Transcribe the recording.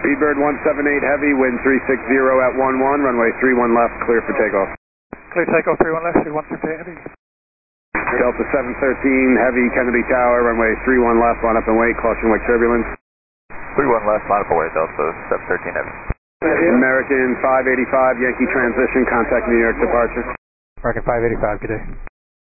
Speedbird 178 Heavy, wind 360 at 11, runway 31 left, clear for takeoff. Clear takeoff, 31 left, 178 Heavy. Delta 713 Heavy, Kennedy Tower, runway 31 left, line up and wait, caution wake turbulence. 31 left, line up and wait, Delta 713 Heavy. American 585, Yankee transition, contact New York departure. American 585, good day.